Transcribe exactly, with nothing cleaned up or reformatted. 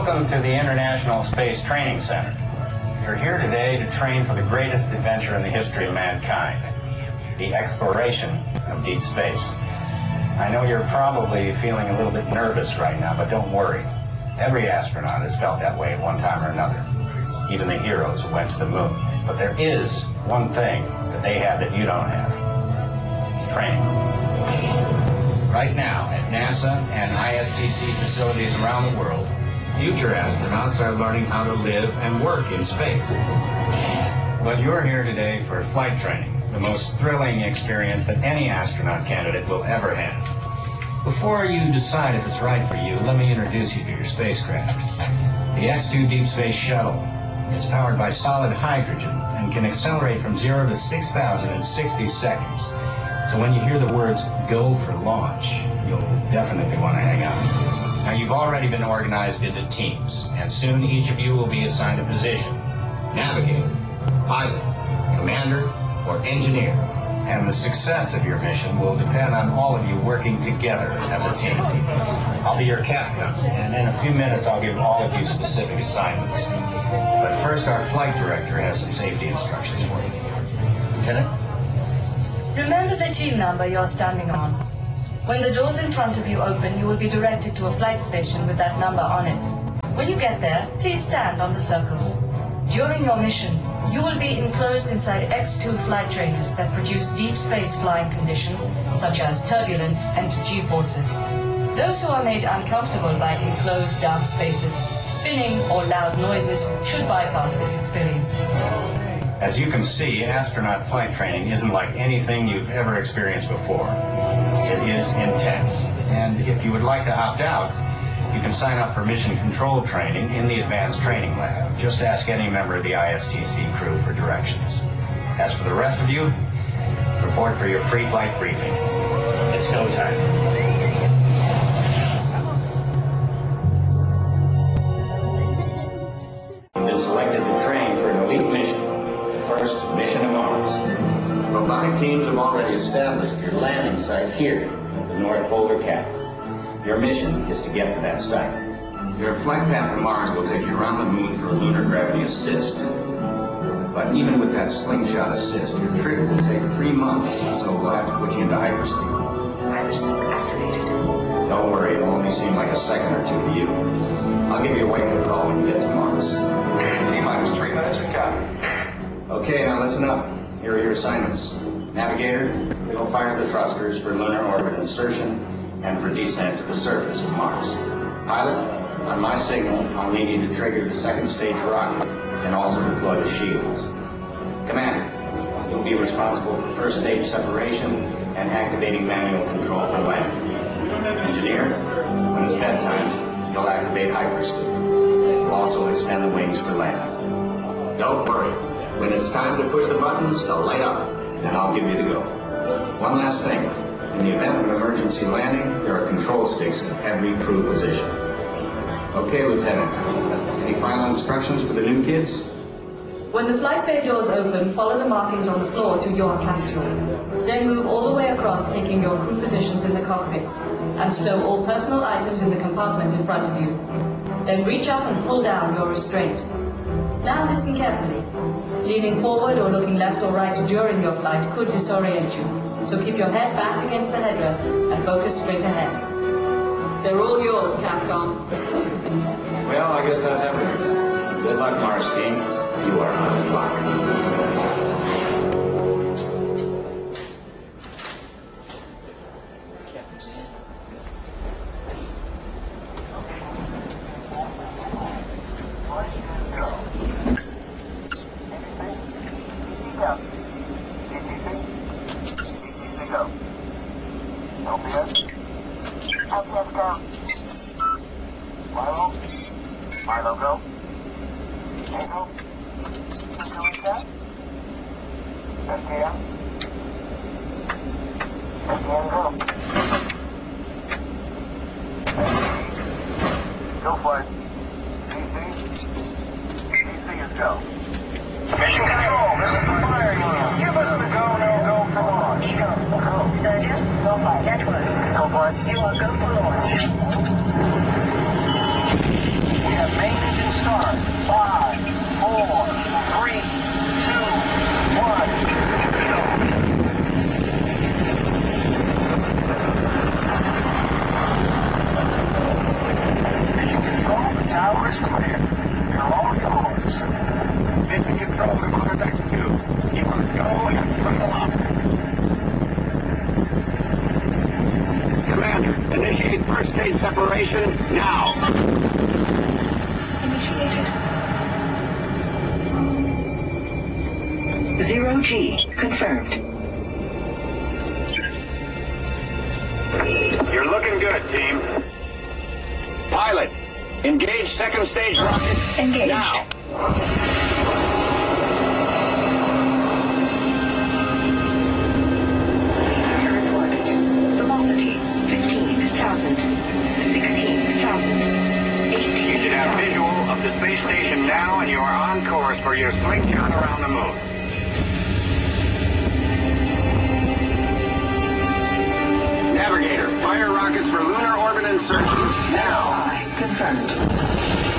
Welcome to the International Space Training Center. You're here today to train for the greatest adventure in the history of mankind, the exploration of deep space. I know you're probably feeling a little bit nervous right now, but don't worry. Every astronaut has felt that way at one time or another, even the heroes who went to the moon. But there is one thing that they have that you don't have: training. Right now, at NASA and I S T C facilities around the world, future astronauts are learning how to live and work in space. But you're here today for flight training, the most thrilling experience that any astronaut candidate will ever have. Before you decide if it's right for you, let me introduce you to your spacecraft. The X two Deep Space Shuttle. It's powered by solid hydrogen and can accelerate from zero to six thousand in sixty seconds. So when you hear the words, "go for launch," you'll definitely want to hang out. Now, you've already been organized into teams, and soon each of you will be assigned a position: navigator, pilot, commander, or engineer. And the success of your mission will depend on all of you working together as a team. I'll be your captain, and in a few minutes I'll give all of you specific assignments. But first, our flight director has some safety instructions for you. Lieutenant? Remember the team number you're standing on. When the doors in front of you open, you will be directed to a flight station with that number on it. When you get there, please stand on the circles. During your mission, you will be enclosed inside X two flight trainers that produce deep space flying conditions such as turbulence and G-forces. Those who are made uncomfortable by enclosed dark spaces, spinning or loud noises should bypass this experience. As you can see, astronaut flight training isn't like anything you've ever experienced before. It is intense. And if you would like to opt out, you can sign up for mission control training in the Advanced Training Lab. Just ask any member of the I S T C crew for directions. As for the rest of you, report for your pre-flight briefing. It's go time. Robotic teams have already established your landing site here at the North Boulder Cap. Your mission is to get to that site. Your flight path to Mars will take you around the moon for a lunar gravity assist. But even with that slingshot assist, your trip will take three months, so we'll have to put you into hypersleep. Hypersleep activated. Don't worry, it'll only seem like a second or two to you. I'll give you a wake-up call when you get to Mars. T-minus three minutes of copy. Okay, now listen up. Here are your assignments. Navigator, go fire the thrusters for lunar orbit insertion and for descent to the surface of Mars. Pilot, on my signal, I'll need you to trigger the second stage rocket and also deploy the shields. Commander, you'll be responsible for first stage separation and activating manual control for landing. Engineer, when it's bedtime, you'll activate hypersleep. You'll also extend the wings for landing. Don't worry. When it's time to push the buttons, they'll light up, and I'll give you the go. One last thing. In the event of an emergency landing, there are control sticks in every crew position. Okay, Lieutenant. Any final instructions for the new kids? When the flight bay doors open, follow the markings on the floor to your capsule. Then move all the way across, taking your crew positions in the cockpit, and stow all personal items in the compartment in front of you. Then reach up and pull down your restraint. Now listen carefully. Leaning forward or looking left or right during your flight could disorient you, so keep your head back against the headrest and focus straight ahead. They're all yours, Capcom. Well, I guess that's everything. Good luck, Mars team. You are on the clock. Milo, go. Echo. Suicide. S K M. S K M, go. Go for it. D C. D C is go. Mission control, this is the fire unit. Give us the go, no go for launch. Go, go. Surgeon, go fire. Network. Go for it. You are go for launch. We have acceleration now. Initiated. Zero G confirmed. You're looking good, team. Pilot, engage second stage rocket. Engaged. Now. Earth orbit. Velocity fifteen thousand. sixteen thousand. eighteen You should have visual of the space station now, and you are on course for your slingshot around the moon. Navigator, fire rockets for lunar orbit insertion now. Confirmed.